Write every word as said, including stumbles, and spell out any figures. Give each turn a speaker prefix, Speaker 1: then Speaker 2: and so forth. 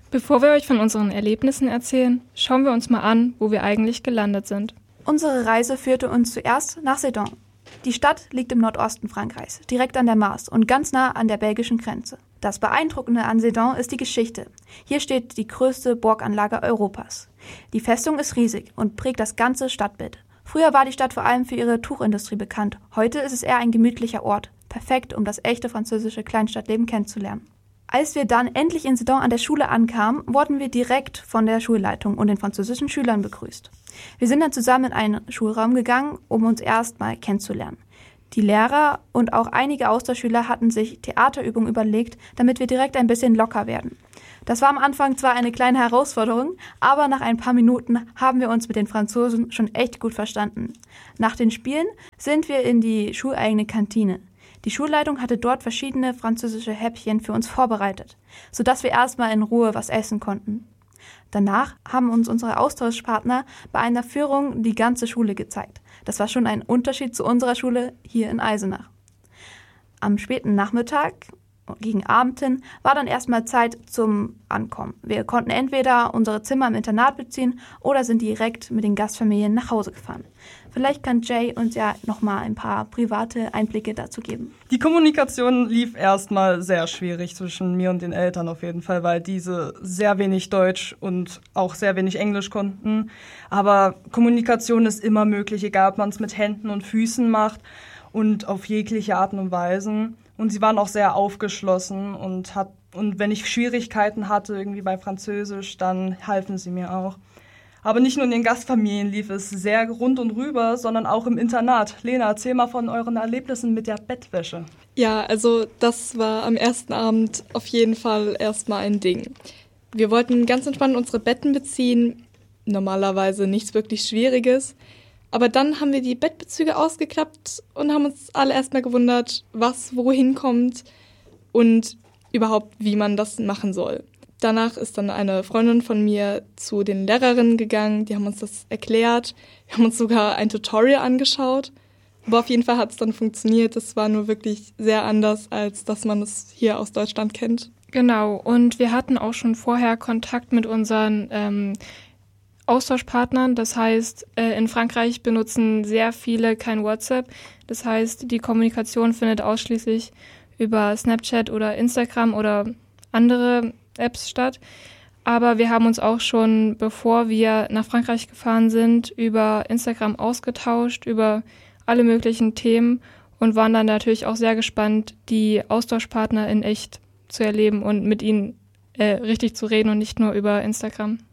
Speaker 1: Bevor wir euch von unseren Erlebnissen erzählen, schauen wir uns mal an, wo wir eigentlich gelandet sind.
Speaker 2: Unsere Reise führte uns zuerst nach Sedan. Die Stadt liegt im Nordosten Frankreichs, direkt an der Maas und ganz nah an der belgischen Grenze. Das Beeindruckende an Sedan ist die Geschichte. Hier steht die größte Burganlage Europas. Die Festung ist riesig und prägt das ganze Stadtbild. Früher war die Stadt vor allem für ihre Tuchindustrie bekannt. Heute ist es eher ein gemütlicher Ort. Perfekt, um das echte französische Kleinstadtleben kennenzulernen. Als wir dann endlich in Sedan an der Schule ankamen, wurden wir direkt von der Schulleitung und den französischen Schülern begrüßt. Wir sind dann zusammen in einen Schulraum gegangen, um uns erstmal kennenzulernen. Die Lehrer und auch einige Austauschschüler hatten sich Theaterübungen überlegt, damit wir direkt ein bisschen locker werden. Das war am Anfang zwar eine kleine Herausforderung, aber nach ein paar Minuten haben wir uns mit den Franzosen schon echt gut verstanden. Nach den Spielen sind wir in die schuleigene Kantine. Die Schulleitung hatte dort verschiedene französische Häppchen für uns vorbereitet, sodass wir erstmal in Ruhe was essen konnten. Danach haben uns unsere Austauschpartner bei einer Führung die ganze Schule gezeigt. Das war schon ein Unterschied zu unserer Schule hier in Eisenach. Am späten Nachmittag, gegen Abend hin, war dann erstmal Zeit zum Ankommen. Wir konnten entweder unsere Zimmer im Internat beziehen oder sind direkt mit den Gastfamilien nach Hause gefahren. Vielleicht kann Jay uns ja nochmal ein paar private Einblicke dazu geben.
Speaker 3: Die Kommunikation lief erstmal sehr schwierig zwischen mir und den Eltern auf jeden Fall, weil diese sehr wenig Deutsch und auch sehr wenig Englisch konnten. Aber Kommunikation ist immer möglich, egal ob man es mit Händen und Füßen macht und auf jegliche Arten und Weisen. Und sie waren auch sehr aufgeschlossen und hat und wenn ich Schwierigkeiten hatte irgendwie bei Französisch, dann halfen sie mir auch. Aber nicht nur in den Gastfamilien lief es sehr rund und rüber, sondern auch im Internat. Lena, erzähl mal von euren Erlebnissen mit der Bettwäsche.
Speaker 4: Ja, also das war am ersten Abend auf jeden Fall erstmal ein Ding. Wir wollten ganz entspannt unsere Betten beziehen, normalerweise nichts wirklich Schwieriges. Aber dann haben wir die Bettbezüge ausgeklappt und haben uns alle erstmal gewundert, was wohin kommt und überhaupt, wie man das machen soll. Danach ist dann eine Freundin von mir zu den Lehrerinnen gegangen, die haben uns das erklärt. Wir haben uns sogar ein Tutorial angeschaut. Aber auf jeden Fall hat es dann funktioniert. Das war nur wirklich sehr anders, als dass man es hier aus Deutschland kennt.
Speaker 1: Genau, und wir hatten auch schon vorher Kontakt mit unseren ähm, Austauschpartnern. Das heißt, äh, in Frankreich benutzen sehr viele kein WhatsApp. Das heißt, die Kommunikation findet ausschließlich über Snapchat oder Instagram oder andere Apps statt. Aber wir haben uns auch schon, bevor wir nach Frankreich gefahren sind, über Instagram ausgetauscht, über alle möglichen Themen und waren dann natürlich auch sehr gespannt, die Austauschpartner in echt zu erleben und mit ihnen äh, richtig zu reden und nicht nur über Instagram.